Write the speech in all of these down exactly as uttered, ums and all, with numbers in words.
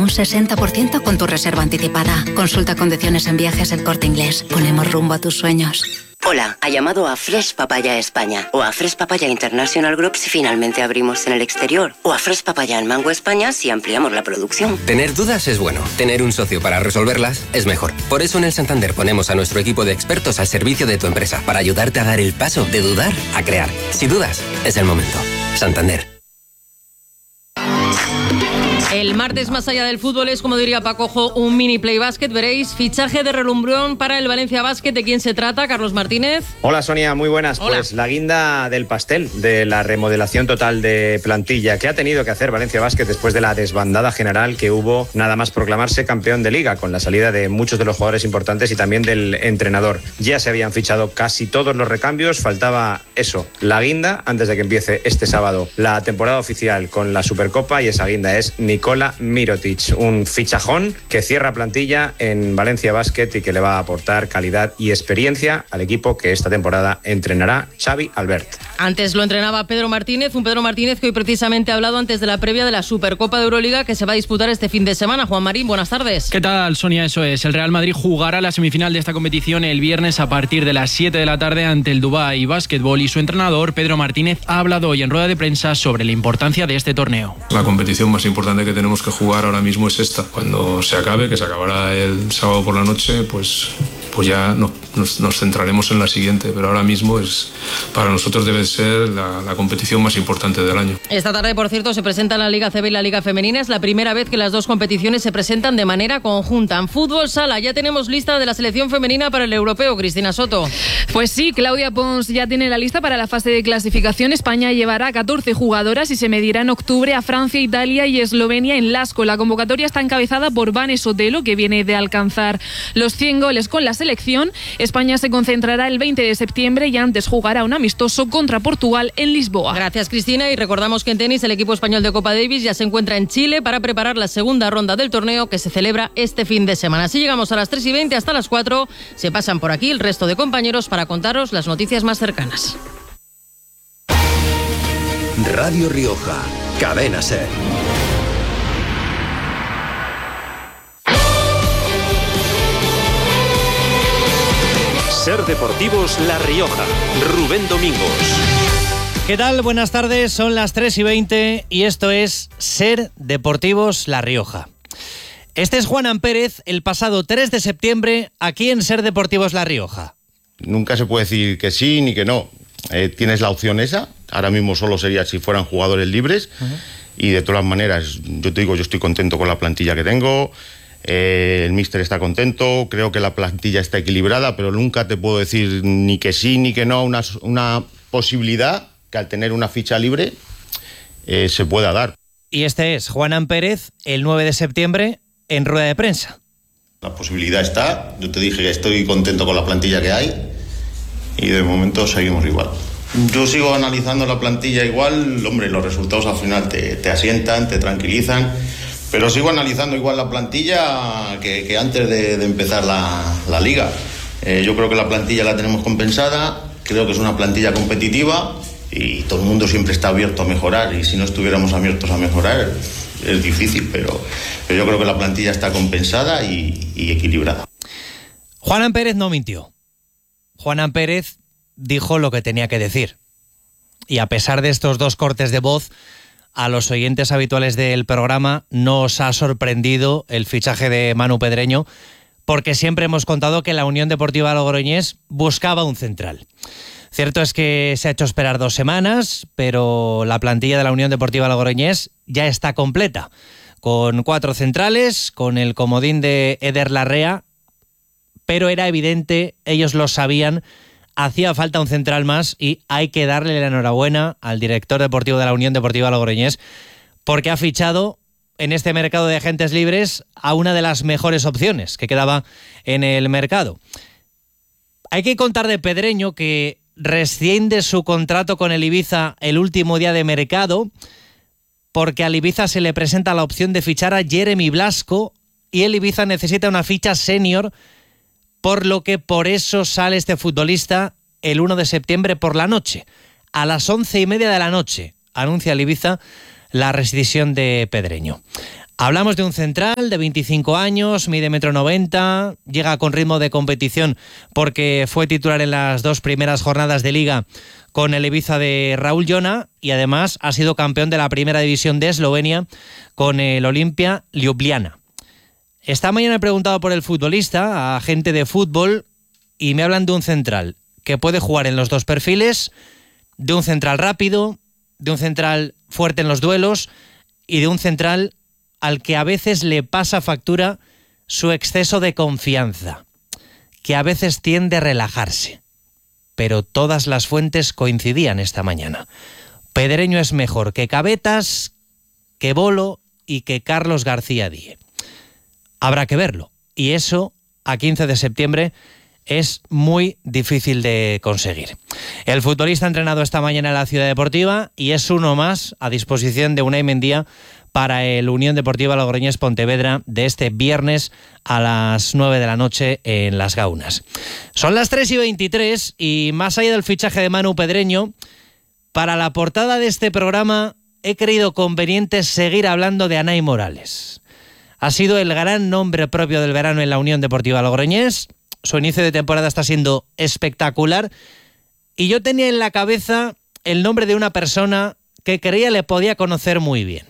un sesenta por ciento con tu reserva anticipada. Consulta condiciones en Viajes El Corte Inglés. Ponemos rumbo a tus sueños. Hola, ha llamado a Fresh Papaya España o a Fresh Papaya International Group si finalmente abrimos en el exterior, o a Fresh Papaya en Mango España si ampliamos la producción. Tener dudas es bueno, tener un socio para resolverlas es mejor. Por eso en el Santander ponemos a nuestro equipo de expertos al servicio de tu empresa para ayudarte a dar el paso de dudar a crear. Si dudas, es el momento. Santander. El martes, más allá del fútbol, es, como diría Pacojo, un mini play basket. Veréis, fichaje de relumbrón para el Valencia Basket. ¿De quién se trata? Carlos Martínez. Hola, Sonia, muy buenas. Hola. Pues la guinda del pastel de la remodelación total de plantilla que ha tenido que hacer Valencia Basket después de la desbandada general que hubo nada más proclamarse campeón de liga, con la salida de muchos de los jugadores importantes y también del entrenador. Ya se habían fichado casi todos los recambios, faltaba eso, la guinda, antes de que empiece este sábado la temporada oficial con la Supercopa, y esa guinda es Nikola Mirotic, un fichajón que cierra plantilla en Valencia Basket y que le va a aportar calidad y experiencia al equipo que esta temporada entrenará Xavi Albert. Antes lo entrenaba Pedro Martínez, un Pedro Martínez que hoy precisamente ha hablado antes de la previa de la Supercopa de Euroliga que se va a disputar este fin de semana. Juan Marín, buenas tardes. ¿Qué tal, Sonia? Eso es, el Real Madrid jugará la semifinal de esta competición el viernes a partir de las siete de la tarde ante el Dubái Basketball, y su entrenador, Pedro Martínez, ha hablado hoy en rueda de prensa sobre la importancia de este torneo. La competición más importante que tenemos que jugar ahora mismo es esta. Cuando se acabe, que se acabará el sábado por la noche, pues, pues ya no, nos, nos centraremos en la siguiente, pero ahora mismo es, para nosotros debe ser la, la competición más importante del año. Esta tarde, por cierto, se presenta la Liga C B y la Liga Femenina. Es la primera vez que las dos competiciones se presentan de manera conjunta. En fútbol sala ya tenemos lista de la selección femenina para el europeo. Cristina Soto. Pues sí, Claudia Pons ya tiene la lista para la fase de clasificación. España llevará catorce jugadoras y se medirá en octubre a Francia, Italia y Eslovenia en Lasco. La convocatoria está encabezada por Vane Sotelo, que viene de alcanzar los cien goles con la selección. España se concentrará el veinte de septiembre y antes jugará un amistoso contra Portugal en Lisboa. Gracias, Cristina. Y recordamos que en tenis el equipo español de Copa Davis ya se encuentra en Chile para preparar la segunda ronda del torneo que se celebra este fin de semana. Así llegamos a las tres y veinte, hasta las cuatro. Se pasan por aquí el resto de compañeros para contaros las noticias más cercanas. Radio Rioja, Cadena SER. SER Deportivos La Rioja, Rubén Domingos. ¿Qué tal? Buenas tardes, son las tres y veinte y esto es SER Deportivos La Rioja. Este es Juanan Pérez, el pasado tres de septiembre, aquí en SER Deportivos La Rioja. Nunca se puede decir que sí ni que no. Eh, tienes la opción esa, ahora mismo solo sería si fueran jugadores libres, uh-huh. Y de todas maneras, yo te digo, yo estoy contento con la plantilla que tengo. Eh, el míster está contento, creo que la plantilla está equilibrada, pero nunca te puedo decir ni que sí ni que no, una, una posibilidad que al tener una ficha libre eh, se pueda dar. Y este es Juanan Pérez, el nueve de septiembre, en rueda de prensa. La posibilidad está, yo te dije que estoy contento con la plantilla que hay y de momento seguimos igual. Yo sigo analizando la plantilla igual, hombre, los resultados al final te, te asientan, te tranquilizan. Pero sigo analizando igual la plantilla que, que antes de, de empezar la, la liga. Eh, yo creo que la plantilla la tenemos compensada, creo que es una plantilla competitiva y todo el mundo siempre está abierto a mejorar, y si no estuviéramos abiertos a mejorar es difícil, pero, pero yo creo que la plantilla está compensada y, y equilibrada. Juanan Pérez no mintió. Juanan Pérez dijo lo que tenía que decir. Y a pesar de estos dos cortes de voz, a los oyentes habituales del programa no os ha sorprendido el fichaje de Manu Pedreño, porque siempre hemos contado que la Unión Deportiva Logroñés buscaba un central. Cierto es que se ha hecho esperar dos semanas, pero la plantilla de la Unión Deportiva Logroñés ya está completa, con cuatro centrales, con el comodín de Eder Larrea, pero era evidente, ellos lo sabían, hacía falta un central más y hay que darle la enhorabuena al director deportivo de la Unión Deportiva Logroñés porque ha fichado en este mercado de agentes libres a una de las mejores opciones que quedaba en el mercado. Hay que contar de Pedreño que rescinde su contrato con el Ibiza el último día de mercado porque al Ibiza se le presenta la opción de fichar a Jeremy Blasco y el Ibiza necesita una ficha senior, por lo que por eso sale este futbolista el uno de septiembre por la noche. A las once y media de la noche anuncia el Ibiza la rescisión de Pedreño. Hablamos de un central de veinticinco años, mide metro noventa, llega con ritmo de competición porque fue titular en las dos primeras jornadas de Liga con el Ibiza de Raúl Llona y además ha sido campeón de la primera división de Eslovenia con el Olimpia Ljubljana. Esta mañana he preguntado por el futbolista a gente de fútbol y me hablan de un central que puede jugar en los dos perfiles, de un central rápido, de un central fuerte en los duelos y de un central al que a veces le pasa factura su exceso de confianza, que a veces tiende a relajarse. Pero todas las fuentes coincidían esta mañana. Pedreño es mejor que Cabetas, que Bolo y que Carlos García Díez. Habrá que verlo. Y eso, a quince de septiembre, es muy difícil de conseguir. El futbolista ha entrenado esta mañana en la Ciudad Deportiva y es uno más a disposición de Unai Mendía para el Unión Deportiva Logroñés Pontevedra de este viernes a las nueve de la noche en Las Gaunas. Son las tres y veintitrés y más allá del fichaje de Manu Pedreño, para la portada de este programa he creído conveniente seguir hablando de Anay Morales. Ha sido el gran nombre propio del verano en la Unión Deportiva Logroñés. Su inicio de temporada está siendo espectacular y yo tenía en la cabeza el nombre de una persona que creía le podía conocer muy bien.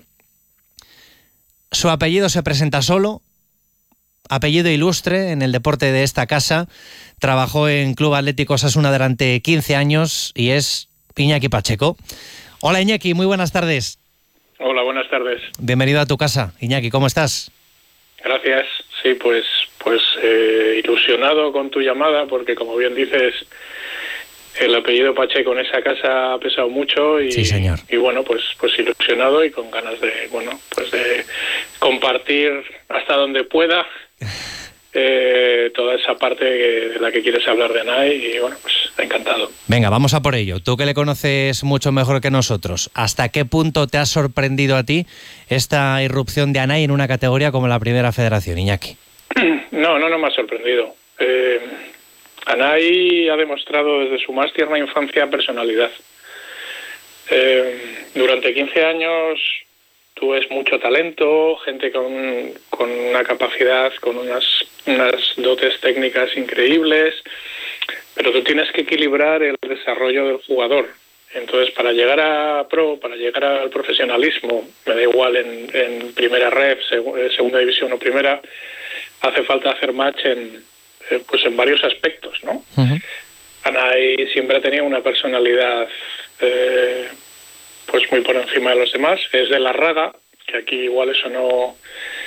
Su apellido se presenta solo, apellido ilustre en el deporte de esta casa, trabajó en Club Atlético Osasuna durante quince años y es Iñaki Pacheco. Hola Iñaki, muy buenas tardes. Hola, buenas tardes. Bienvenido a tu casa. Iñaki, ¿cómo estás? Gracias. Sí, pues, pues eh, ilusionado con tu llamada porque, como bien dices, el apellido Pacheco en esa casa ha pesado mucho y, sí, señor. y bueno, pues, pues ilusionado y con ganas de, bueno, pues de compartir hasta donde pueda eh, toda esa parte de la que quieres hablar de Anay y bueno, pues encantado. Venga, vamos a por ello. Tú que le conoces mucho mejor que nosotros, ¿hasta qué punto te ha sorprendido a ti esta irrupción de Anay en una categoría como la Primera Federación, Iñaki? No, no, no me ha sorprendido. Eh, Anay ha demostrado desde su más tierna infancia personalidad. Eh, durante quince años tú ves mucho talento, gente con, con una capacidad, con unas, unas dotes técnicas increíbles, pero tú tienes que equilibrar el desarrollo del jugador. Entonces, para llegar a pro, para llegar al profesionalismo, me da igual en, en primera ref, seg- segunda división o primera, hace falta hacer match en, eh, pues en varios aspectos, ¿no? Uh-huh. Anay siempre ha tenido una personalidad eh, pues muy por encima de los demás. Es de la Raga, que aquí igual eso no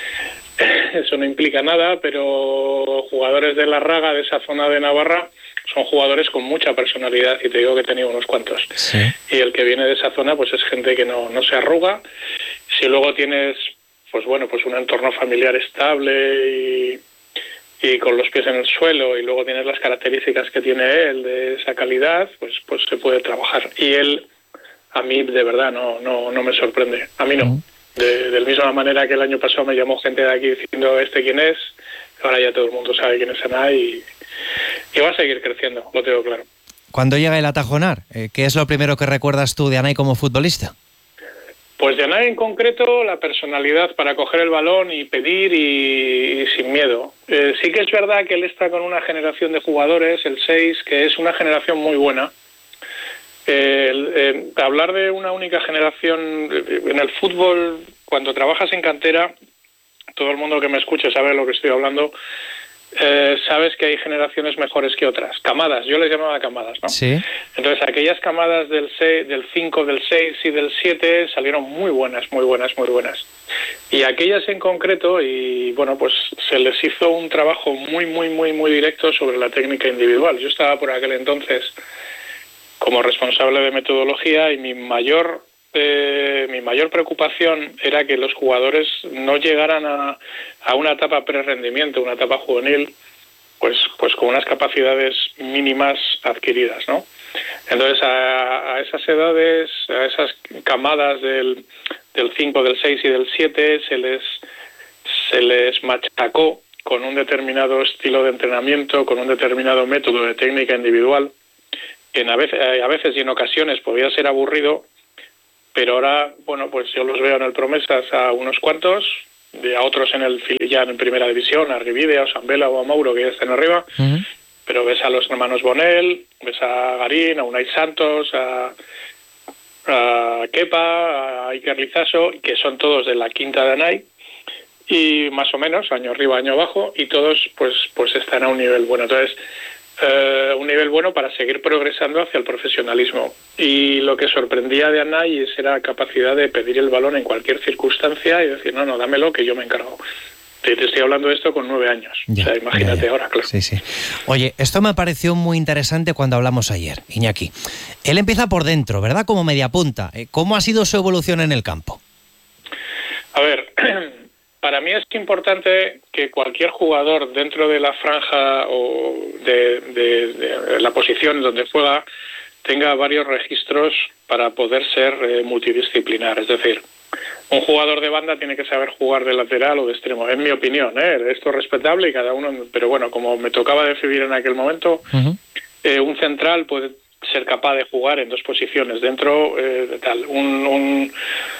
eso no implica nada, pero jugadores de la Raga, de esa zona de Navarra, son jugadores con mucha personalidad y te digo que he tenido unos cuantos. Sí. Y el que viene de esa zona pues es gente que no, no se arruga. Si luego tienes pues bueno, pues un entorno familiar estable y, y con los pies en el suelo y luego tienes las características que tiene él de esa calidad, pues pues se puede trabajar. Y él, a mí de verdad no no no me sorprende. A mí no. De, de la misma manera que el año pasado me llamó gente de aquí diciendo este quién es, ahora ya todo el mundo sabe quién es Anay y, y va a seguir creciendo, lo tengo claro. Cuando llega el atajonar, ¿qué es lo primero que recuerdas tú de Anay como futbolista? Pues de Anay en concreto, la personalidad para coger el balón y pedir y, y sin miedo. Eh, sí que es verdad que él está con una generación de jugadores, el seis, que es una generación muy buena. Eh, eh, hablar de una única generación en el fútbol, cuando trabajas en cantera, todo el mundo que me escuche sabe lo que estoy hablando, eh, sabes que hay generaciones mejores que otras. Camadas, yo les llamaba camadas, ¿no? Sí. Entonces, aquellas camadas del seis, del cinco, del seis y del siete salieron muy buenas, muy buenas, muy buenas. Y aquellas en concreto, y bueno, pues se les hizo un trabajo muy, muy, muy, muy directo sobre la técnica individual. Yo estaba por aquel entonces como responsable de metodología y mi mayor eh, mi mayor preocupación era que los jugadores no llegaran a, a una etapa pre-rendimiento, una etapa juvenil, pues pues con unas capacidades mínimas adquiridas, ¿no? Entonces a, a esas edades, a esas camadas del del cinco, del seis y del siete se les se les machacó con un determinado estilo de entrenamiento, con un determinado método de técnica individual, que en a veces a veces y en ocasiones podía ser aburrido, pero ahora, bueno, pues yo los veo en el Promesas a unos cuantos de a otros en el ya en primera división, a Argibide, a Osambela o a Mauro, que ya están arriba, uh-huh. pero ves a los hermanos Bonel, ves a Garín, a Unai Santos, a, a Kepa, a Iker Lizaso, que son todos de la quinta de Anai, y más o menos, año arriba, año abajo, y todos pues pues están a un nivel bueno. Entonces, eh, un nivel bueno para seguir progresando hacia el profesionalismo. Y lo que sorprendía de Anai es la capacidad de pedir el balón en cualquier circunstancia y decir, no, no, dámelo, que yo me encargo. Te, te estoy hablando de esto con nueve años. Ya, o sea, imagínate ya, ya. ahora, claro. Sí, sí. Oye, esto me pareció muy interesante cuando hablamos ayer, Iñaki. Él empieza por dentro, ¿verdad? Como media punta. ¿Cómo ha sido su evolución en el campo? A ver... Para mí es importante que cualquier jugador dentro de la franja o de, de, de la posición donde juega tenga varios registros para poder ser eh, multidisciplinar. Es decir, un jugador de banda tiene que saber jugar de lateral o de extremo. En mi opinión, ¿eh? Esto es respetable y cada uno... Pero bueno, como me tocaba decidir en aquel momento, uh-huh. eh, un central puede ser capaz de jugar en dos posiciones dentro eh, de tal. Un, un,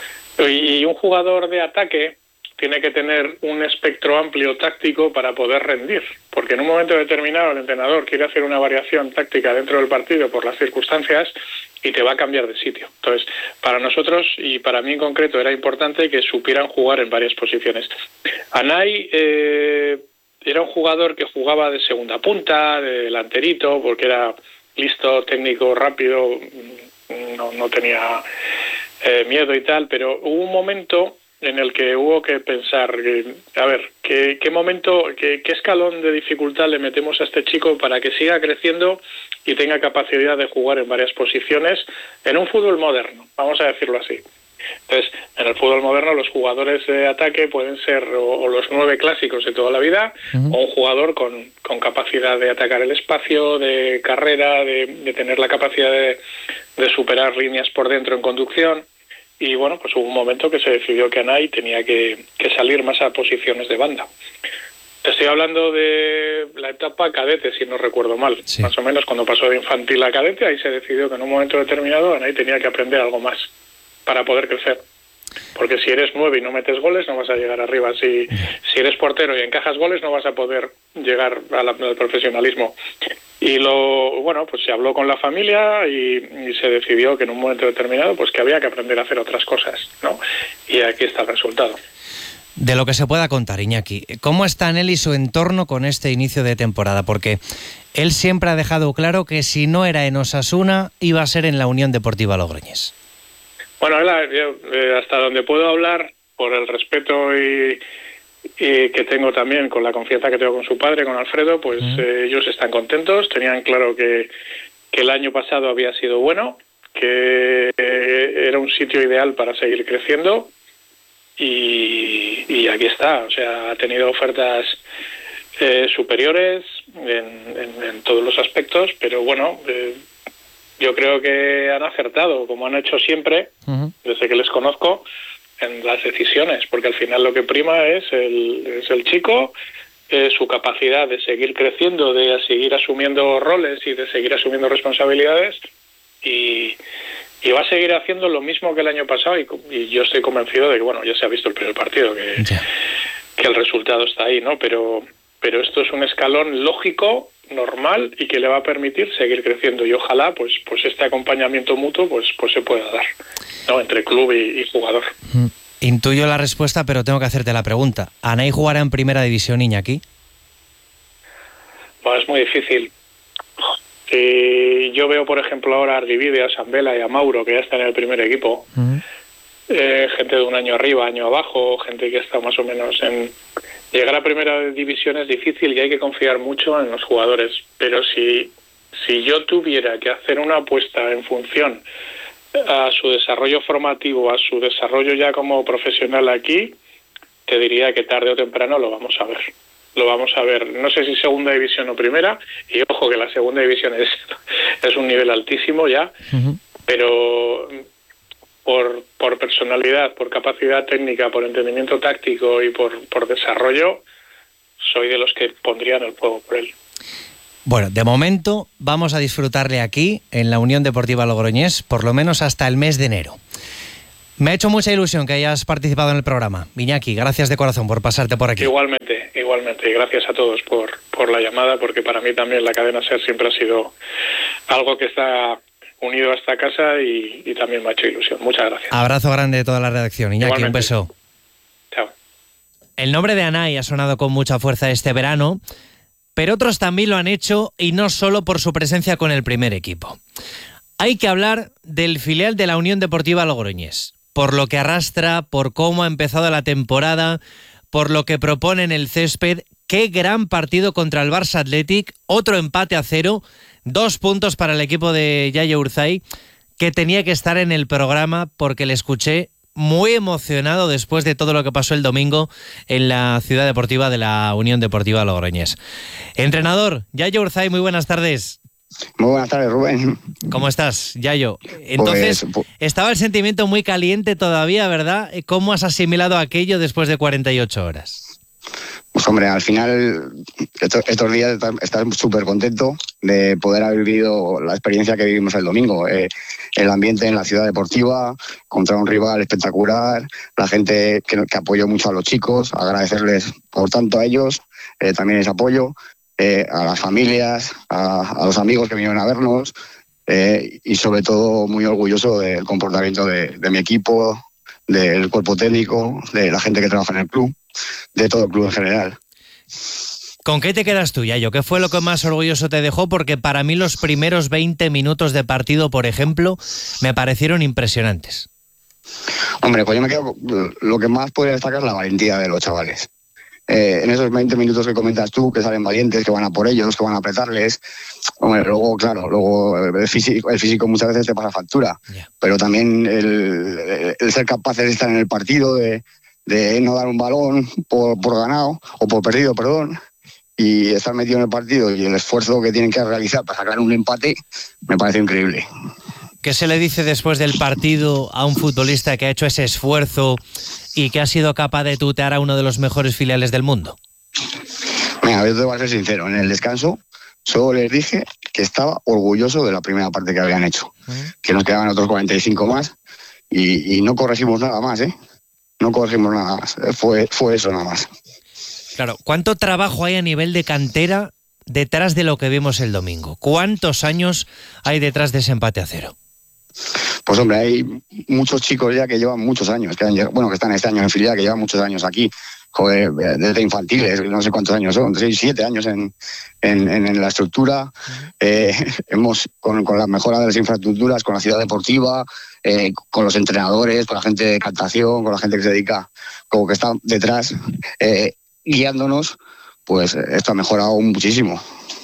y un jugador de ataque tiene que tener un espectro amplio táctico para poder rendir, porque en un momento determinado el entrenador quiere hacer una variación táctica dentro del partido por las circunstancias y te va a cambiar de sitio. Entonces, para nosotros y para mí en concreto era importante que supieran jugar en varias posiciones. Anai eh, era un jugador que jugaba de segunda punta, de delanterito, porque era listo, técnico, rápido, no, no tenía eh, miedo y tal, pero hubo un momento en el que hubo que pensar, que, a ver, ¿qué, qué momento, qué, qué escalón de dificultad le metemos a este chico para que siga creciendo y tenga capacidad de jugar en varias posiciones en un fútbol moderno, vamos a decirlo así? Entonces, en el fútbol moderno los jugadores de ataque pueden ser o, o los nueve clásicos de toda la vida, uh-huh. o un jugador con, con capacidad de atacar el espacio, de carrera, de, de tener la capacidad de, de superar líneas por dentro en conducción. Y bueno, pues hubo un momento que se decidió que Anai tenía que, que salir más a posiciones de banda. Te estoy hablando de la etapa cadete, si no recuerdo mal. Sí. Más o menos cuando pasó de infantil a cadete, ahí se decidió que en un momento determinado Anai tenía que aprender algo más para poder crecer. Porque si eres nueve y no metes goles, no vas a llegar arriba. Si, si eres portero y encajas goles, no vas a poder llegar a la, al profesionalismo. Y lo bueno, pues se habló con la familia y, y se decidió que en un momento determinado pues que había que aprender a hacer otras cosas, ¿no? Y aquí está el resultado. De lo que se pueda contar, Iñaki, ¿cómo están él y su entorno con este inicio de temporada? Porque él siempre ha dejado claro que si no era en Osasuna, iba a ser en la Unión Deportiva Logroñés. Bueno, él, yo, eh, hasta donde puedo hablar, por el respeto y... y que tengo también con la confianza que tengo con su padre, con Alfredo, pues uh-huh. eh, ellos están contentos, tenían claro que, que el año pasado había sido bueno, que eh, era un sitio ideal para seguir creciendo y, y aquí está, o sea, ha tenido ofertas eh, superiores en, en, en todos los aspectos, pero bueno, eh, yo creo que han acertado, como han hecho siempre, uh-huh. desde que les conozco, en las decisiones, porque al final lo que prima es el, es el chico, eh, su capacidad de seguir creciendo, de seguir asumiendo roles y de seguir asumiendo responsabilidades y, y va a seguir haciendo lo mismo que el año pasado y, y yo estoy convencido de que, bueno, ya se ha visto el primer partido, que, yeah. que el resultado está ahí, ¿no? Pero, pero esto es un escalón lógico, normal y que le va a permitir seguir creciendo y ojalá pues pues este acompañamiento mutuo pues pues se pueda dar, ¿no? Entre club y, y jugador. Mm. Intuyo la respuesta, pero tengo que hacerte la pregunta. ¿Anai jugará en primera división, Iñaki? Bueno, es muy difícil. Si yo veo, por ejemplo, ahora a Argibide, a Sambela y a Mauro, que ya están en el primer equipo, mm. eh, gente de un año arriba, año abajo, gente que está más o menos en... Llegar a primera división es difícil y hay que confiar mucho en los jugadores, pero si, si yo tuviera que hacer una apuesta en función a su desarrollo formativo, a su desarrollo ya como profesional aquí, te diría que tarde o temprano lo vamos a ver. Lo vamos a ver, no sé si segunda división o primera, y ojo que la segunda división es, es un nivel altísimo ya, uh-huh. pero... Por, por personalidad, por capacidad técnica, por entendimiento táctico y por, por desarrollo, soy de los que pondrían el juego por él. Bueno, de momento vamos a disfrutarle aquí, en la Unión Deportiva Logroñés, por lo menos hasta el mes de enero. Me ha hecho mucha ilusión que hayas participado en el programa. Iñaki, gracias de corazón por pasarte por aquí. Igualmente, igualmente. Y gracias a todos por, por la llamada, porque para mí también la cadena SER siempre ha sido algo que está unido a esta casa y, y también me ha hecho ilusión. Muchas gracias. Abrazo grande de toda la redacción. Iñaki, igualmente. Un beso. Chao. El nombre de Anay ha sonado con mucha fuerza este verano, pero otros también lo han hecho y no solo por su presencia con el primer equipo. Hay que hablar del filial de la Unión Deportiva Logroñés, por lo que arrastra, por cómo ha empezado la temporada, por lo que propone en el césped. Qué gran partido contra el Barça Athletic, otro empate a cero, dos puntos para el equipo de Yayo Urzay, que tenía que estar en el programa porque le escuché muy emocionado después de todo lo que pasó el domingo en la ciudad deportiva de la Unión Deportiva Logroñés. Entrenador, Yayo Urzay, muy buenas tardes. Muy buenas tardes, Rubén. ¿Cómo estás, Yayo? Entonces, pues, pues, estaba el sentimiento muy caliente todavía, ¿verdad? ¿Cómo has asimilado aquello después de cuarenta y ocho horas? Pues hombre, al final, estos, estos días estás súper contento de poder haber vivido la experiencia que vivimos el domingo. Eh, el ambiente en la ciudad deportiva, contra un rival espectacular, la gente que, que apoyó mucho a los chicos, agradecerles por tanto a ellos, eh, también ese apoyo. Eh, a las familias, a, a los amigos que vinieron a vernos eh, y sobre todo muy orgulloso del comportamiento de, de mi equipo, del cuerpo técnico, de la gente que trabaja en el club, de todo el club en general. ¿Con qué te quedas tú, Yayo? ¿Qué fue lo que más orgulloso te dejó? Porque para mí los primeros veinte minutos de partido, por ejemplo, me parecieron impresionantes. Hombre, pues yo me quedo... Lo que más podría destacar es la valentía de los chavales. Eh, en esos veinte minutos que comentas tú, que salen valientes, que van a por ellos, que van a apretarles, hombre, luego, claro, luego el físico, el físico muchas veces te pasa factura, yeah. Pero también el, el ser capaces de estar en el partido, de, de no dar un balón por, por ganado, o por perdido, perdón, y estar metido en el partido y el esfuerzo que tienen que realizar para sacar un empate, me parece increíble. ¿Qué se le dice después del partido a un futbolista que ha hecho ese esfuerzo y que ha sido capaz de tutear a uno de los mejores filiales del mundo? Mira, yo te voy a ser sincero, en el descanso solo les dije que estaba orgulloso de la primera parte que habían hecho, uh-huh. Que nos quedaban otros cuarenta y cinco más y, y no corregimos nada más, ¿eh? No corregimos nada más, fue, fue eso nada más. Claro, ¿cuánto trabajo hay a nivel de cantera detrás de lo que vimos el domingo? ¿Cuántos años hay detrás de ese empate a cero? Pues hombre, hay muchos chicos ya que llevan muchos años, que han llegado, bueno, que están este año en filial, que llevan muchos años aquí, joder, desde infantiles, no sé cuántos años son, seis, siete años en, en, en la estructura. Uh-huh. eh, hemos, con, con la mejora de las infraestructuras, con la ciudad deportiva, eh, con los entrenadores, con la gente de captación, con la gente que se dedica, como que está detrás, eh, guiándonos, pues esto ha mejorado muchísimo.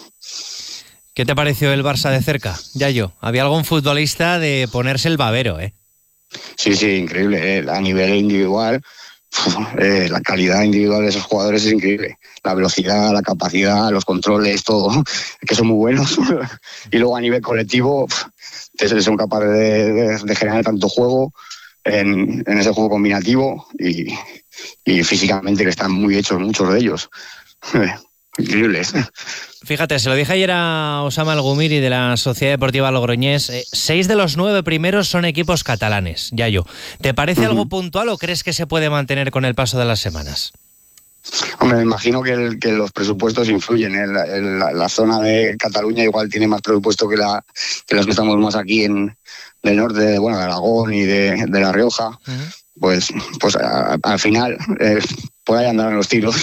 ¿Qué te pareció el Barça de cerca, Yayo? Había algún futbolista de ponerse el babero, ¿eh? Sí, sí, increíble. ¿eh? A nivel individual, eh, la calidad individual de esos jugadores es increíble. La velocidad, la capacidad, los controles, todo, que son muy buenos. Y luego a nivel colectivo, son capaces de, de, de generar tanto juego en, en ese juego combinativo y, y físicamente que están muy hechos muchos de ellos. Increíbles. Fíjate, se lo dije ayer a Osama Algumiri de la Sociedad Deportiva Logroñés. Eh, seis de los nueve primeros son equipos catalanes, Yayo. ¿Te parece uh-huh. algo puntual o crees que se puede mantener con el paso de las semanas? Hombre, me imagino que, el, que los presupuestos influyen. En la, en la, la zona de Cataluña igual tiene más presupuesto que, la, que los que estamos más aquí en del norte, bueno, de Aragón y de, de La Rioja. Uh-huh. Pues, pues a, al final, eh, por ahí andarán los tiros.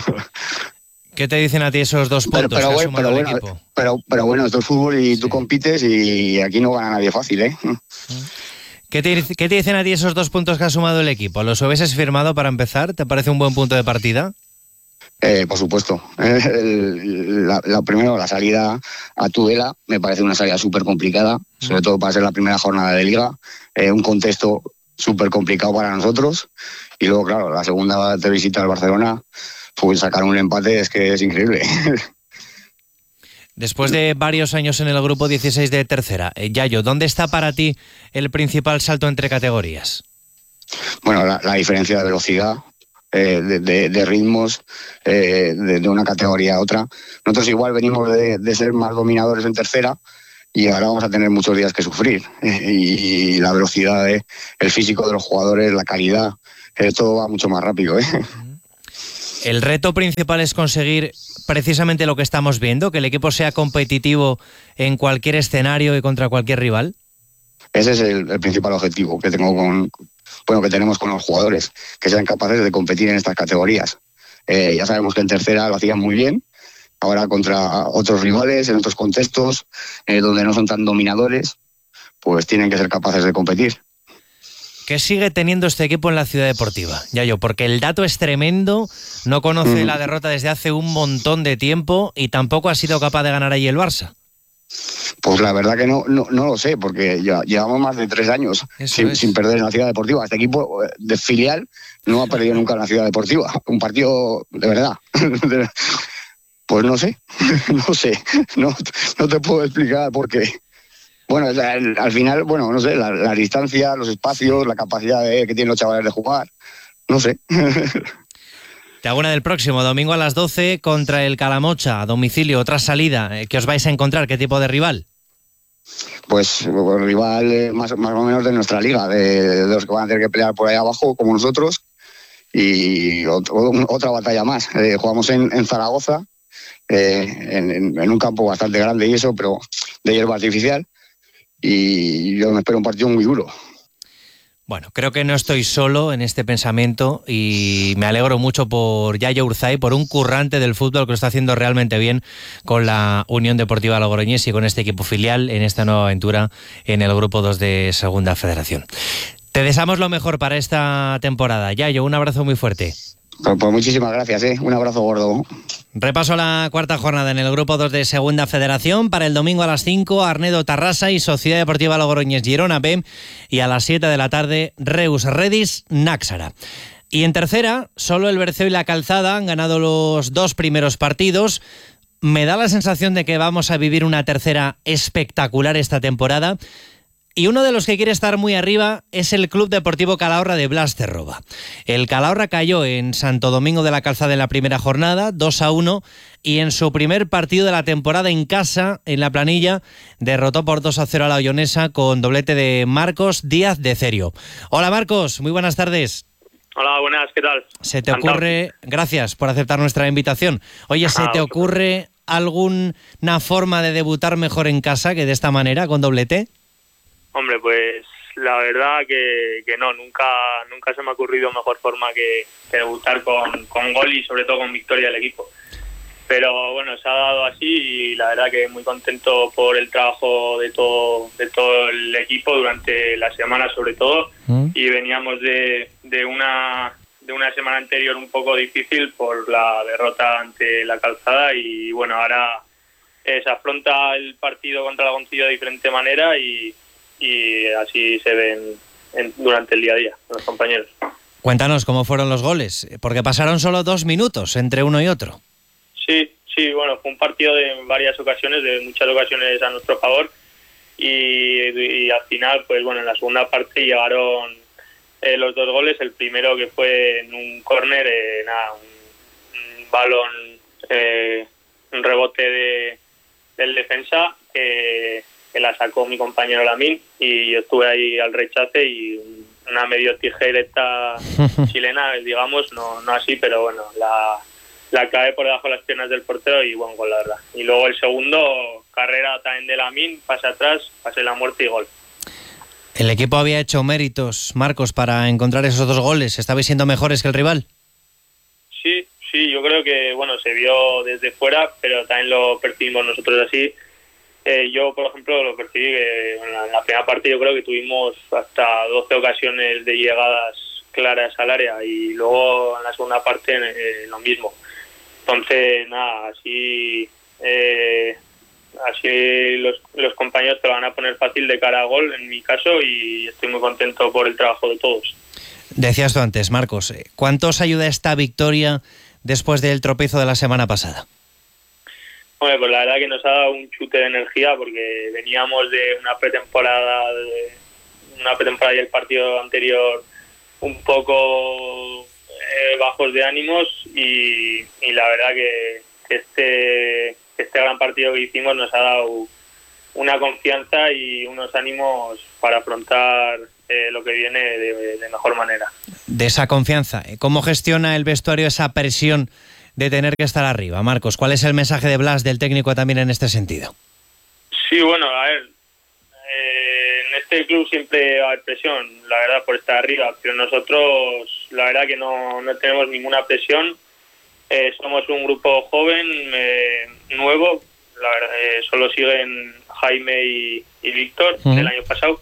¿Qué te dicen a ti esos dos puntos pero, pero, que bueno, pero, el bueno, equipo? Pero, pero bueno, esto es fútbol y sí. Tú compites y aquí no gana nadie fácil, ¿eh? ¿Qué te, ¿Qué te dicen a ti esos dos puntos que ha sumado el equipo? ¿Los hubieses firmado para empezar? ¿Te parece un buen punto de partida? Eh, por supuesto. El, la, la, primero, la salida a Tudela me parece una salida súper complicada, sobre todo para ser la primera jornada de Liga. Eh, un contexto súper complicado para nosotros. Y luego, claro, la segunda de visita al Barcelona, pues sacar un empate es que es increíble. Después de varios años en el grupo dieciséis de tercera, eh, Yayo, ¿dónde está para ti el principal salto entre categorías? Bueno, la, la diferencia de velocidad, eh, de, de, de ritmos, eh, de, de una categoría a otra. Nosotros igual venimos de, de ser más dominadores en tercera y ahora vamos a tener muchos días que sufrir. Eh, y la velocidad, eh, el físico de los jugadores, la calidad, eh, todo va mucho más rápido. ¿eh? El reto principal es conseguir precisamente lo que estamos viendo, que el equipo sea competitivo en cualquier escenario y contra cualquier rival. Ese es el, el principal objetivo que tengo con, bueno, que tenemos con los jugadores, que sean capaces de competir en estas categorías. Eh, ya sabemos que en tercera lo hacían muy bien, ahora contra otros rivales, en otros contextos, eh, donde no son tan dominadores, pues tienen que ser capaces de competir. ¿Qué sigue teniendo este equipo en la Ciudad Deportiva, Yayo? Porque el dato es tremendo, no conoce mm. la derrota desde hace un montón de tiempo y tampoco ha sido capaz de ganar allí el Barça. Pues la verdad que no, no, no lo sé, porque ya llevamos más de tres años sin, sin perder en la Ciudad Deportiva. Este equipo de filial no ha perdido nunca en la Ciudad Deportiva. Un partido de verdad. Pues no sé, no sé, no, no te puedo explicar por qué. Bueno, al, al final, bueno, no sé, la, la distancia, los espacios, la capacidad de, que tienen los chavales de jugar, no sé. Te hago una del próximo, domingo a las doce contra el Calamocha, a domicilio, otra salida. ¿Qué os vais a encontrar? ¿Qué tipo de rival? Pues el rival eh, más, más o menos de nuestra liga, de, de los que van a tener que pelear por ahí abajo, como nosotros, y otro, otra batalla más. Eh, jugamos en, en Zaragoza, eh, en, en, en un campo bastante grande y eso, pero de hierba artificial, y yo me espero un partido muy duro. Bueno, creo que no estoy solo en este pensamiento y me alegro mucho por Yayo Urzay, por un currante del fútbol que lo está haciendo realmente bien con la Unión Deportiva Logroñés y con este equipo filial en esta nueva aventura en el Grupo dos de Segunda Federación. Te deseamos lo mejor para esta temporada. Yayo, un abrazo muy fuerte. Pues, pues muchísimas gracias, ¿eh? Un abrazo gordo. Repaso la cuarta jornada en el Grupo dos de Segunda Federación. Para el domingo a las cinco, Arnedo Tarrasa y Sociedad Deportiva Logroñés Girona B, y a las siete de la tarde, Reus Redis Náxara. Y en tercera, solo el Berceo y la Calzada han ganado los dos primeros partidos. Me da la sensación de que vamos a vivir una tercera espectacular esta temporada. Y uno de los que quiere estar muy arriba es el Club Deportivo Calahorra de Blas Cerroba. El Calahorra cayó en Santo Domingo de la Calzada en la primera jornada, dos a uno, y en su primer partido de la temporada en casa, en la planilla, derrotó por dos a cero a la Oyonesa con doblete de Marcos Díaz de Cerio. Hola Marcos, muy buenas tardes. Hola, buenas, ¿qué tal? Se te ocurre, gracias por aceptar nuestra invitación. Oye, ¿se te ocurre alguna forma de debutar mejor en casa que de esta manera, con doblete? Hombre, pues la verdad que, que no, nunca nunca se me ha ocurrido mejor forma que, que debutar con, con gol y sobre todo con victoria del equipo. Pero bueno, se ha dado así y la verdad que muy contento por el trabajo de todo de todo el equipo durante la semana sobre todo. ¿Mm? Y veníamos de, de una de una semana anterior un poco difícil por la derrota ante la Calzada y bueno, ahora eh, se afronta el partido contra la Goncillo de diferente manera y y así se ven en, durante el día a día los compañeros. Cuéntanos cómo fueron los goles, porque pasaron solo dos minutos entre uno y otro. Sí, sí, bueno, fue un partido de varias ocasiones, de muchas ocasiones a nuestro favor y, y al final, pues bueno, en la segunda parte llegaron eh, los dos goles, el primero que fue en un córner, eh, nada, un, un balón, eh, un rebote de, del defensa que que la sacó mi compañero Lamín y yo estuve ahí al rechace y una medio tijereta chilena, digamos, no no así, pero bueno, la, la cae por debajo de las piernas del portero y buen gol, la verdad. Y luego el segundo, carrera también de Lamín, pase atrás, pase la muerte y gol. ¿El equipo había hecho méritos, Marcos, para encontrar esos dos goles? ¿Estabais siendo mejores que el rival? Sí, sí, yo creo que, bueno, se vio desde fuera, pero también lo percibimos nosotros así. Eh, yo, por ejemplo, lo percibí que en la, en la primera parte yo creo que tuvimos hasta doce ocasiones de llegadas claras al área y luego en la segunda parte eh, lo mismo. Entonces, nada, así eh, así los, los compañeros te lo van a poner fácil de cara a gol, en mi caso, y estoy muy contento por el trabajo de todos. Decías tú antes, Marcos, ¿cuánto os ayuda esta victoria después del tropiezo de la semana pasada? Hombre, pues la verdad que nos ha dado un chute de energía porque veníamos de una pretemporada, de una pretemporada y el partido anterior un poco eh, bajos de ánimos y, y la verdad que, que este este gran partido que hicimos nos ha dado una confianza y unos ánimos para afrontar eh, lo que viene de, de mejor manera. De esa confianza, ¿cómo gestiona el vestuario esa presión de tener que estar arriba? Marcos, ¿cuál es el mensaje de Blas, del técnico, también en este sentido? Sí, bueno, a ver, eh, en este club siempre va a haber presión, la verdad, por estar arriba, pero nosotros, la verdad que no, no tenemos ninguna presión. Eh, somos un grupo joven, eh, nuevo, la verdad, eh, solo siguen Jaime y, y Víctor uh-huh. del año pasado,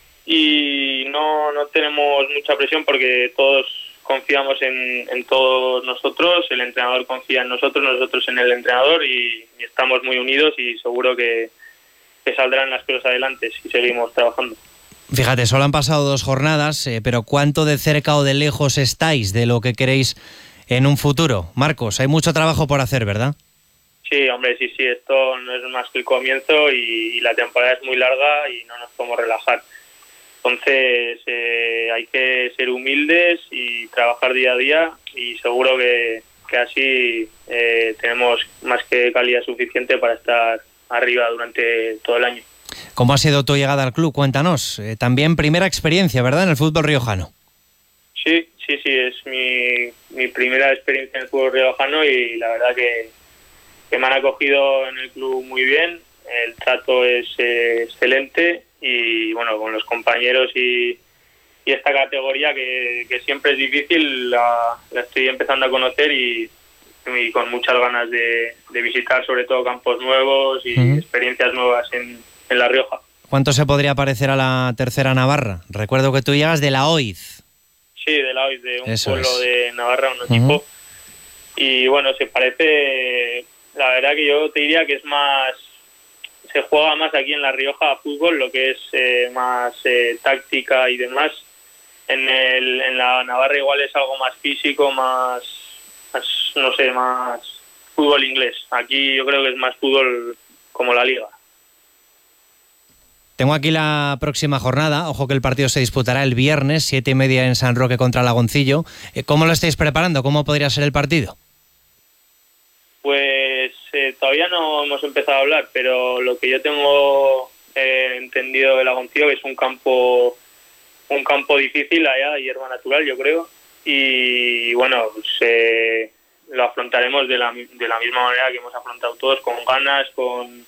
y no, no tenemos mucha presión porque todos confiamos en, en todos nosotros, el entrenador confía en nosotros, nosotros en el entrenador, y, y estamos muy unidos y seguro que, que saldrán las cosas adelante si seguimos trabajando. Fíjate, solo han pasado dos jornadas, eh, pero ¿cuánto de cerca o de lejos estáis de lo que queréis en un futuro? Marcos, hay mucho trabajo por hacer, ¿verdad? Sí, hombre, sí, sí, esto no es más que el comienzo y, y la temporada es muy larga y no nos podemos relajar. Entonces eh, hay que ser humildes y trabajar día a día, y seguro que, que así eh, tenemos más que calidad suficiente para estar arriba durante todo el año. ¿Cómo ha sido tu llegada al club? Cuéntanos. Eh, también primera experiencia, ¿verdad?, en el fútbol riojano. Sí, sí, sí, es mi, mi primera experiencia en el fútbol riojano y la verdad que, que me han acogido en el club muy bien, el trato es eh, excelente y bueno, con los compañeros y, y esta categoría que, que siempre es difícil, la, la estoy empezando a conocer y, y con muchas ganas de, de visitar sobre todo campos nuevos y uh-huh. experiencias nuevas en, en La Rioja. ¿Cuánto se podría parecer a la tercera Navarra? Recuerdo que tú llegas de la O I Z. Sí, de la O I Z, de un Eso pueblo es. de Navarra, un equipo. Uh-huh. Y bueno, se parece, la verdad que yo te diría que es más, se juega más aquí en La Rioja a fútbol, lo que es eh, más eh, táctica y demás. En, el, en la Navarra igual es algo más físico, más, más, no sé, más fútbol inglés. Aquí yo creo que es más fútbol como la Liga. Tengo aquí la próxima jornada. Ojo que el partido se disputará el viernes, siete y media en San Roque contra Lagoncillo. ¿Cómo lo estáis preparando? ¿Cómo podría ser el partido? Pues eh, todavía no hemos empezado a hablar, pero lo que yo tengo eh, entendido de Lagoncillo, que es un campo un campo difícil allá, hierba natural, yo creo, y bueno, pues eh, lo afrontaremos de la, de la misma manera que hemos afrontado todos, con ganas, con,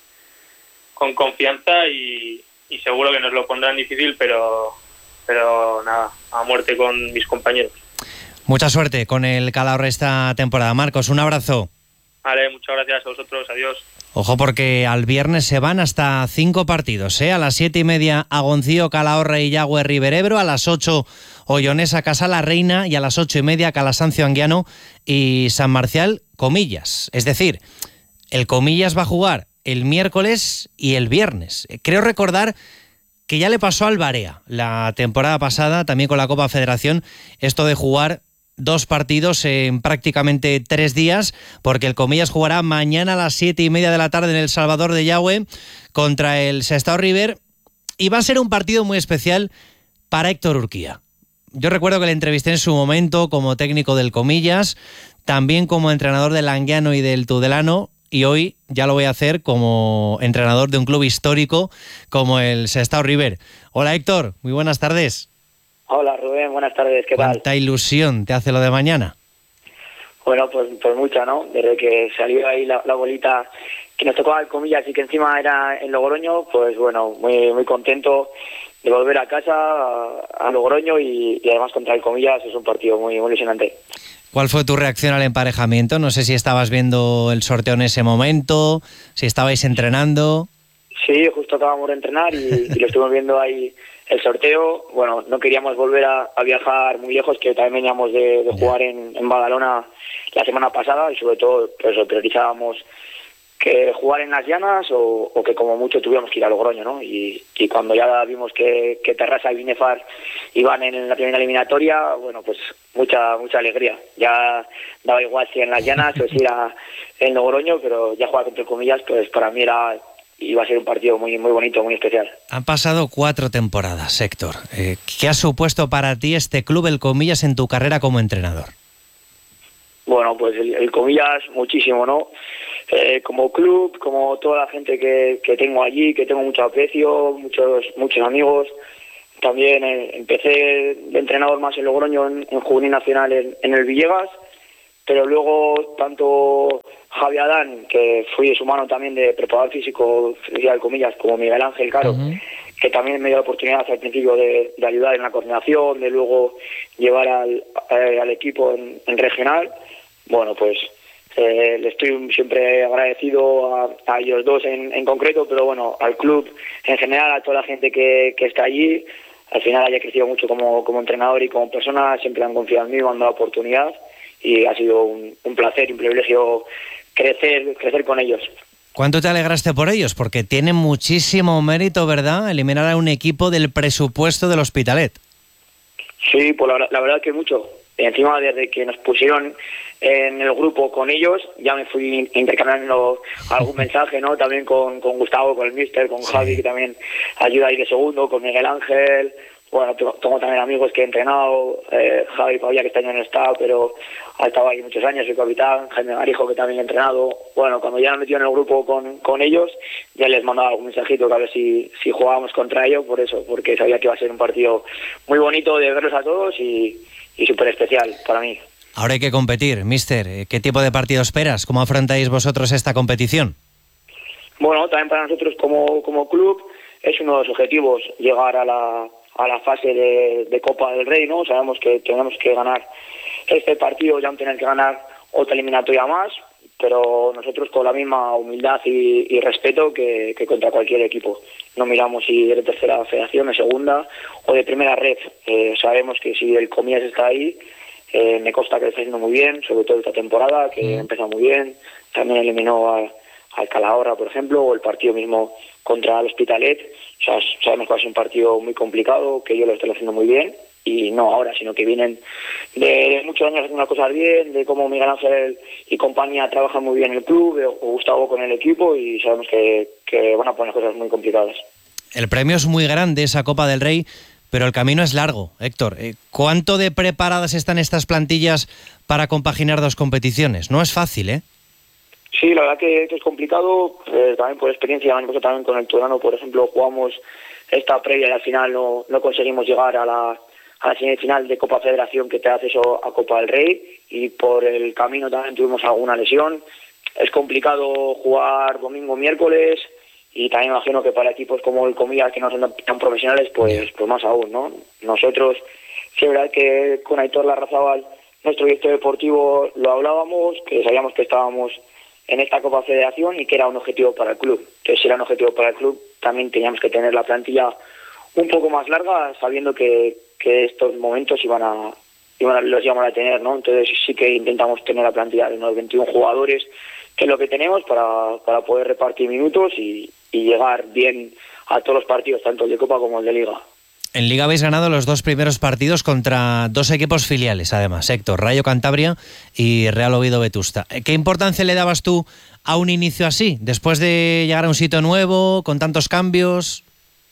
con confianza y, y seguro que nos lo pondrán difícil, pero, pero nada, a muerte con mis compañeros. Mucha suerte con el Calahorra esta temporada. Marcos, un abrazo. Vale, muchas gracias a vosotros, adiós. Ojo porque al viernes se van hasta cinco partidos, ¿eh? A las siete y media Agoncillo, Calahorra y Yagüe Riberebro, a las ocho Ollonesa, Casa la Reina y a las ocho y media Calasancio Anguiano y San Marcial Comillas. Es decir, el Comillas va a jugar el miércoles y el viernes. Creo recordar que ya le pasó al Barea la temporada pasada, también con la Copa Federación, esto de jugar dos partidos en prácticamente tres días, porque el Comillas jugará mañana a las siete y media de la tarde en El Salvador de Yagüe contra el Sestao River, y va a ser un partido muy especial para Héctor Urquía. Yo recuerdo que le entrevisté en su momento como técnico del Comillas, también como entrenador del Anguiano y del Tudelano, y hoy ya lo voy a hacer como entrenador de un club histórico como el Sestao River. Hola Héctor, muy buenas tardes. Hola Rubén, buenas tardes, ¿qué tal? ¿Cuánta ilusión te hace lo de mañana? Bueno, pues, pues mucha, ¿no? Desde que salió ahí la, la bolita que nos tocaba el Comillas y que encima era en Logroño, pues bueno, muy muy contento de volver a casa, a, a Logroño y, y además contra el Comillas es un partido muy, muy ilusionante. ¿Cuál fue tu reacción al emparejamiento? No sé si estabas viendo el sorteo en ese momento, si estabais entrenando. Sí, justo acabamos de entrenar y, y lo estuvimos viendo ahí el sorteo. Bueno, no queríamos volver a, a viajar muy lejos, que también veníamos de, de jugar en, en Badalona la semana pasada y sobre todo pues priorizábamos que jugar en las llanas o, o que como mucho tuviéramos que ir a Logroño, ¿no? Y, y cuando ya vimos que, que Terrassa y Binefar iban en la primera eliminatoria, bueno, pues mucha mucha alegría. Ya daba igual si en las llanas o si era en Logroño, pero ya jugar contra el Comillas, pues para mí era iba a ser un partido muy muy bonito, muy especial. Han pasado cuatro temporadas, Héctor. Eh, ¿Qué ha supuesto para ti este club, el Comillas, en tu carrera como entrenador? Bueno, pues el, el Comillas muchísimo, ¿no? eh, como club, como toda la gente que, que tengo allí, que tengo mucho aprecio, muchos muchos amigos. También eh, empecé de entrenador más en Logroño, en, en Juvenil Nacional en, en el Villegas, pero luego tanto Javi Adán, que fui su mano también de preparador físico, de comillas, como Miguel Ángel Caro, uh-huh. que también me dio la oportunidad al principio de, de ayudar en la coordinación, de luego llevar al, eh, al equipo en, en regional. Bueno, pues eh, le estoy siempre agradecido a, a ellos dos en, en concreto, pero bueno, al club en general, a toda la gente que, que está allí. Al final haya crecido mucho como, como entrenador y como persona, siempre han confiado en mí, me han dado la oportunidad y ha sido un, un placer y un privilegio crecer, crecer con ellos. ¿Cuánto te alegraste por ellos? Porque tiene muchísimo mérito, ¿verdad?, eliminar a un equipo del presupuesto del Hospitalet. Sí, pues la, la verdad que mucho. Encima, desde que nos pusieron en el grupo con ellos, ya me fui intercambiando algún mensaje, ¿no? También con, con Gustavo, con el míster, con sí. Javi, que también ayuda ahí de segundo, con Miguel Ángel. Bueno, tengo también amigos que he entrenado, eh, Javi Pavía, que este año no está, pero ha estado ahí muchos años, soy capitán, Jaime Garijo, que también he entrenado. Bueno, cuando ya me metí en el grupo con, con ellos, ya les mandaba algún mensajito que a ver si, si jugábamos contra ellos, por eso, porque sabía que iba a ser un partido muy bonito de verlos a todos y, y súper especial para mí. Ahora hay que competir, míster. ¿Qué tipo de partido esperas? ¿Cómo afrontáis vosotros esta competición? Bueno, también para nosotros como, como club es uno de los objetivos llegar a la... a la fase de, de Copa del Rey, ¿no? Sabemos que tenemos que ganar este partido, ya no tener que ganar otra eliminatoria más, pero nosotros con la misma humildad y, y respeto que, que contra cualquier equipo. No miramos si de tercera federación, de segunda o de primera red. Eh, sabemos que si el Comillas está ahí, eh, me consta que lo está haciendo muy bien, sobre todo esta temporada, que mm. empezó muy bien. También eliminó a, al Calahorra, por ejemplo, o el partido mismo contra el Hospitalet. O sea, sabemos que va a ser un partido muy complicado, que ellos lo están haciendo muy bien, y no ahora, sino que vienen de muchos años haciendo las cosas bien, de cómo Miguel Ángel y compañía trabajan muy bien en el club, o Gustavo con el equipo, y sabemos que, que van a poner cosas muy complicadas. El premio es muy grande, esa Copa del Rey, pero el camino es largo, Héctor. ¿Cuánto de preparadas están estas plantillas para compaginar dos competiciones? No es fácil, ¿eh? Sí, la verdad que, que es complicado, eh, también por experiencia, también con el Turano, por ejemplo, jugamos esta previa y al final no, no conseguimos llegar a la, a la semifinal de Copa Federación que te hace eso a Copa del Rey, y por el camino también tuvimos alguna lesión. Es complicado jugar domingo, miércoles, y también imagino que para equipos como el Comillas, que no son tan profesionales, pues, pues más aún, ¿no? Nosotros, sí, es verdad que con Aitor Larrazábal, nuestro director deportivo, lo hablábamos, que sabíamos que estábamos en esta Copa Federación y que era un objetivo para el club. Entonces, si era un objetivo para el club, también teníamos que tener la plantilla un poco más larga, sabiendo que, que estos momentos iban a, iban a, los íbamos a tener, ¿no? Entonces sí que intentamos tener la plantilla de unos veintiún jugadores, que es lo que tenemos para, para poder repartir minutos y, y llegar bien a todos los partidos, tanto el de Copa como el de Liga. En Liga habéis ganado los dos primeros partidos contra dos equipos filiales, además, Héctor, Rayo Cantabria y Real Oviedo Vetusta. ¿Qué importancia le dabas tú a un inicio así, después de llegar a un sitio nuevo, con tantos cambios?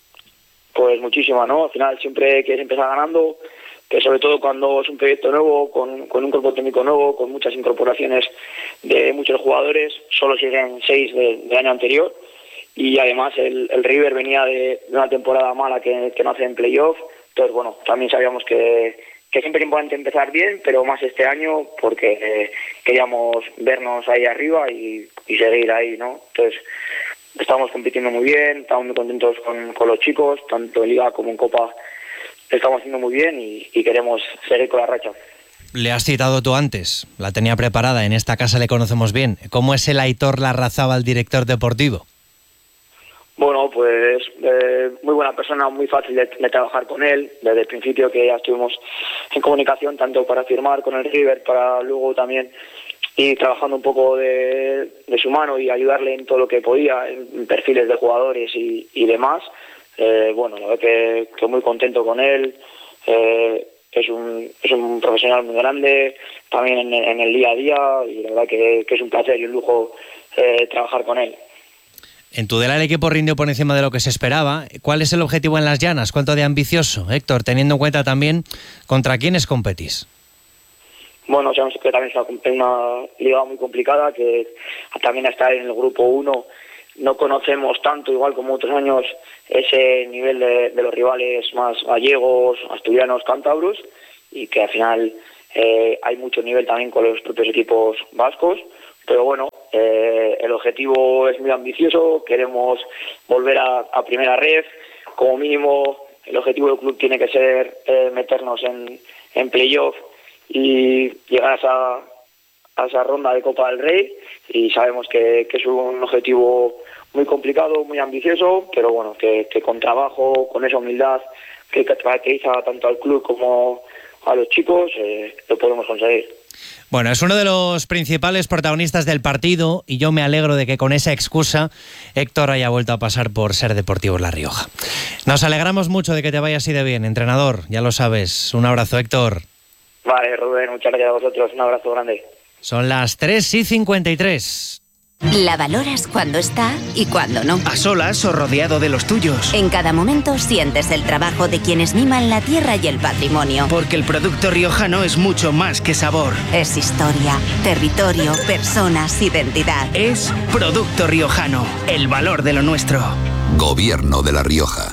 Pues muchísima, ¿no? Al final siempre quieres empezar ganando, que sobre todo cuando es un proyecto nuevo, con, con un cuerpo técnico nuevo, con muchas incorporaciones de muchos jugadores, solo siguen seis de, del año anterior. Y además el, el River venía de, de una temporada mala que, que no hace en playoff. Entonces, bueno, también sabíamos que, que siempre es importante empezar bien, pero más este año porque eh, queríamos vernos ahí arriba y, y seguir ahí, ¿no? Entonces, estamos compitiendo muy bien, estamos muy contentos con, con los chicos, tanto en Liga como en Copa estamos haciendo muy bien y, y queremos seguir con la racha. Le has citado tú antes, la tenía preparada, en esta casa le conocemos bien. ¿Cómo es el Aitor Larrazábal, director deportivo? Bueno, pues eh, muy buena persona, muy fácil de, de trabajar con él. Desde el principio que ya estuvimos en comunicación, tanto para firmar con el River, para luego también ir trabajando un poco de, de su mano y ayudarle en todo lo que podía, en perfiles de jugadores y, y demás. Eh, bueno, la verdad que, que muy contento con él. Eh, es un es un profesional muy grande, también en, en el día a día, y la verdad que, que es un placer y un lujo eh, trabajar con él. En Tudela el equipo rindió por encima de lo que se esperaba. ¿Cuál es el objetivo en las llanas? ¿Cuánto de ambicioso, Héctor, teniendo en cuenta también contra quiénes competís? bueno, sabemos que también es una liga muy complicada, que también estar en el grupo uno no conocemos tanto, igual como otros años, ese nivel de, de los rivales más gallegos, asturianos, cántabros, y que al final eh, hay mucho nivel también con los propios equipos vascos. Pero bueno, eh, el objetivo es muy ambicioso, queremos volver a, a primera red, como mínimo el objetivo del club tiene que ser eh, meternos en, en playoff y llegar a esa, a esa ronda de Copa del Rey, y sabemos que, que es un objetivo muy complicado, muy ambicioso, pero bueno, que, que con trabajo, con esa humildad que caracteriza tanto al club como a los chicos, eh, lo podemos conseguir. Bueno, es uno de los principales protagonistas del partido y yo me alegro de que con esa excusa Héctor haya vuelto a pasar por Ser Deportivos La Rioja. Nos alegramos mucho de que te vaya así de bien, entrenador, ya lo sabes. Un abrazo, Héctor. Vale, Rubén, muchas gracias a vosotros, un abrazo grande. Son las tres y cincuenta y tres. La valoras cuando está y cuando no. A solas o rodeado de los tuyos. En cada momento sientes el trabajo de quienes miman la tierra y el patrimonio. Porque el producto riojano es mucho más que sabor. Es historia, territorio, personas, identidad. Es Producto Riojano, el valor de lo nuestro. Gobierno de La Rioja.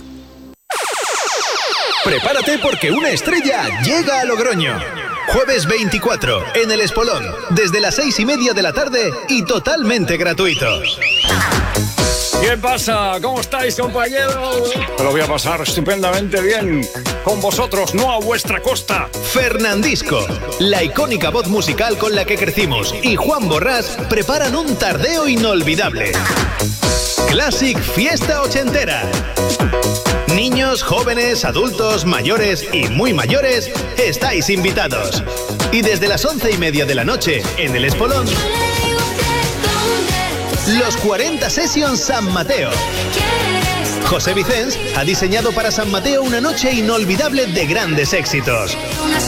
Prepárate porque una estrella llega a Logroño. Jueves veinticuatro, en el Espolón, desde las seis y media de la tarde y totalmente gratuito. ¿Qué pasa? ¿Cómo estáis, compañeros? Me lo voy a pasar estupendamente bien con vosotros, no a vuestra costa. Fernandisco, la icónica voz musical con la que crecimos, y Juan Borrás preparan un tardeo inolvidable. Classic Fiesta Ochentera. Niños, jóvenes, adultos, mayores y muy mayores, estáis invitados. Y desde las once y media de la noche, en el Espolón, los cuarenta Sessions San Mateo. José Vicens ha diseñado para San Mateo una noche inolvidable de grandes éxitos.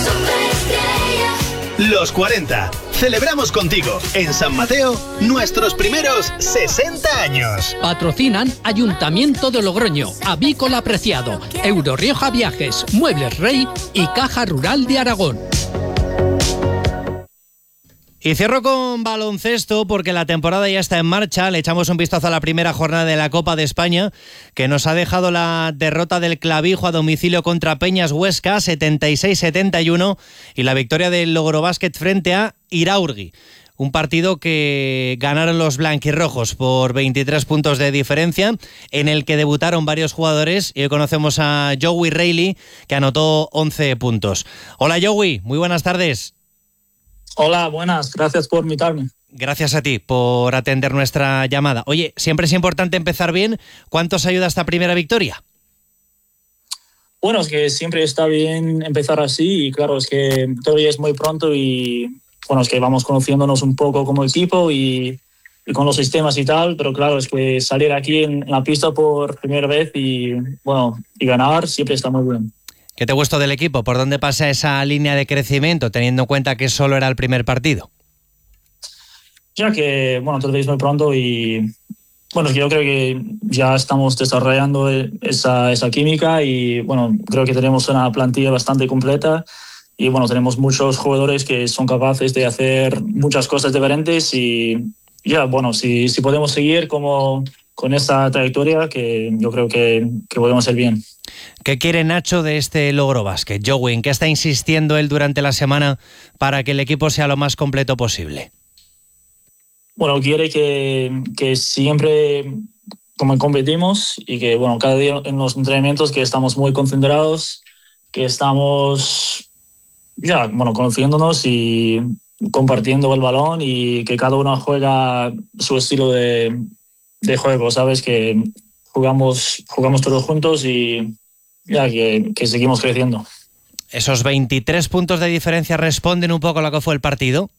Los cuarenta. Celebramos contigo, en San Mateo, nuestros primeros sesenta años. Patrocinan Ayuntamiento de Logroño, Avícola Preciado, Euro Rioja Viajes, Muebles Rey y Caja Rural de Aragón. Y cierro con baloncesto porque la temporada ya está en marcha. Le echamos un vistazo a la primera jornada de la Copa de España, que nos ha dejado la derrota del Clavijo a domicilio contra Peñas Huesca, setenta y seis setenta y uno, y la victoria del Logrobásquet frente a Iraurgi. Un partido que ganaron los blanquirrojos por veintitrés puntos de diferencia, en el que debutaron varios jugadores, y hoy conocemos a Joey Reilly, que anotó once puntos. Hola Joey, muy buenas tardes. Hola, buenas, gracias por invitarme. Gracias a ti por atender nuestra llamada. Oye, siempre es importante empezar bien. ¿Cuánto os ayuda esta primera victoria? Bueno, es que siempre está bien empezar así y claro, es que todavía es muy pronto y bueno, es que vamos conociéndonos un poco como equipo y, y con los sistemas y tal, pero claro, es que salir aquí en, en la pista por primera vez y bueno, y ganar siempre está muy bien. ¿Qué te gustó del equipo? ¿Por dónde pasa esa línea de crecimiento, teniendo en cuenta que solo era el primer partido? Ya que, bueno, todavía es muy pronto y, bueno, yo creo que ya estamos desarrollando esa, esa química y, bueno, creo que tenemos una plantilla bastante completa y, bueno, tenemos muchos jugadores que son capaces de hacer muchas cosas diferentes y, ya, bueno, si, si podemos seguir como con esta trayectoria, que yo creo que, que podemos hacer bien. ¿Qué quiere Nacho de este Logrobásquet? Joey, ¿en qué está insistiendo él durante la semana para que el equipo sea lo más completo posible? Bueno, quiere que, que siempre como competimos y que, bueno, cada día en los entrenamientos que estamos muy concentrados, que estamos ya, bueno, conociéndonos y compartiendo el balón y que cada uno juega su estilo de, de juego, ¿sabes? Que jugamos, jugamos todos juntos y ya que, que seguimos creciendo. ¿Esos veintitrés puntos de diferencia responden un poco a lo que fue el partido?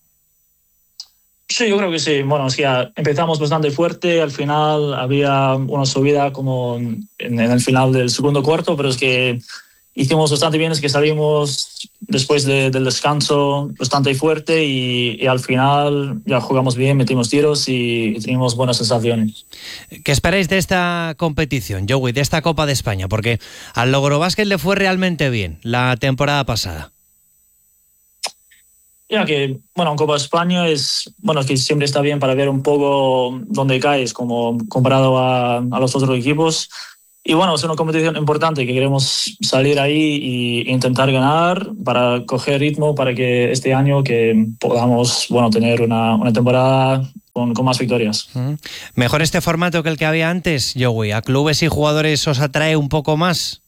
Sí, yo creo que sí. Bueno, es que empezamos bastante fuerte, al final había una subida como en, en el final del segundo cuarto, pero es que hicimos bastante bien, es que salimos después de, del descanso bastante fuerte y, y al final ya jugamos bien, metimos tiros y, y teníamos buenas sensaciones. ¿Qué esperáis de esta competición, Joey, de esta Copa de España? Porque al Logrobásquet le fue realmente bien la temporada pasada. Ya que, bueno, en Copa España es, bueno, que siempre está bien para ver un poco dónde caes, como comparado a, a los otros equipos. Y bueno, es una competición importante que queremos salir ahí e intentar ganar para coger ritmo para que este año que podamos, bueno, tener una, una temporada con, con más victorias. Uh-huh. ¿Mejor este formato que el que había antes, Joey? ¿A clubes y jugadores os atrae un poco más?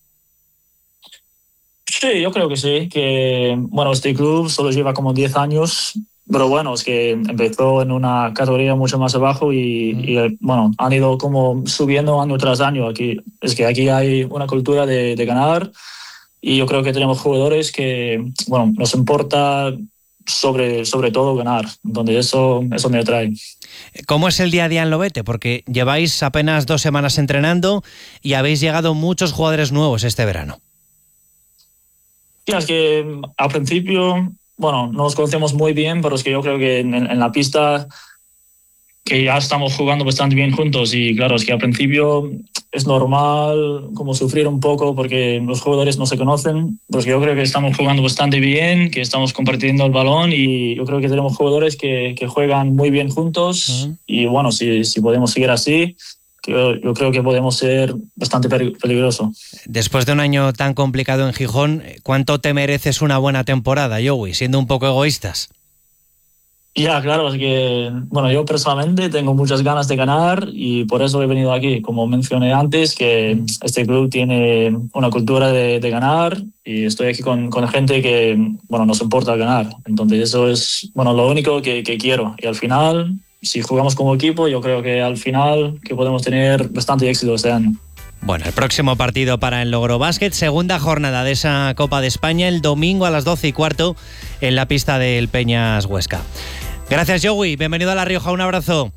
Sí, yo creo que sí, que bueno, este club solo lleva como diez años, pero bueno, es que empezó en una categoría mucho más abajo y, mm. y bueno, han ido como subiendo año tras año. Aquí, es que aquí hay una cultura de, de ganar y yo creo que tenemos jugadores que, bueno, nos importa sobre, sobre todo ganar, donde eso, eso me atrae. ¿Cómo es el día a día en Lobete? Porque lleváis apenas dos semanas entrenando y habéis llegado muchos jugadores nuevos este verano. Sí, es que al principio, bueno, no nos conocemos muy bien, pero es que yo creo que en, en la pista que ya estamos jugando bastante bien juntos y claro, es que al principio es normal como sufrir un poco porque los jugadores no se conocen, pero es que yo creo que estamos jugando bastante bien, que estamos compartiendo el balón y yo creo que tenemos jugadores que, que juegan muy bien juntos uh-huh. y bueno, si, si podemos seguir así, Yo, yo creo que podemos ser bastante peligrosos. Después de un año tan complicado en Gijón, ¿cuánto te mereces una buena temporada, Joey, siendo un poco egoístas? Ya, claro, es que bueno, yo personalmente tengo muchas ganas de ganar y por eso he venido aquí. Como mencioné antes, que este club tiene una cultura de, de ganar y estoy aquí con, con gente que bueno, nos importa ganar. Entonces eso es bueno, lo único que, que quiero. Y al final, si jugamos como equipo, yo creo que al final que podemos tener bastante éxito este año. Bueno, el próximo partido para el Logro Básquet, segunda jornada de esa Copa de España, el domingo a las doce y cuarto en la pista del Peñas Huesca. Gracias, Joey. Bienvenido a La Rioja. Un abrazo.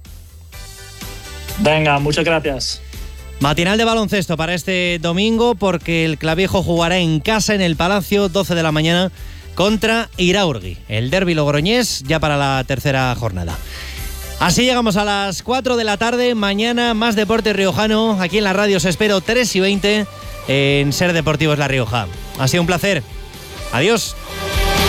Venga, muchas gracias. Matinal de baloncesto para este domingo porque el Clavijo jugará en casa en el Palacio, doce de la mañana, contra Iraurgi. El derbi logroñés ya para la tercera jornada. Así llegamos a las cuatro de la tarde. Mañana más deporte riojano. Aquí en la radio os espero tres y veinte en Ser Deportivos La Rioja. Ha sido un placer. Adiós.